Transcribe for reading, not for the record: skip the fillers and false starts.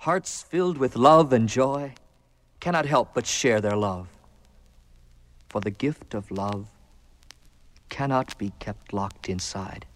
Hearts filled with love and joy cannot help but share their love. For the gift of love cannot be kept locked inside.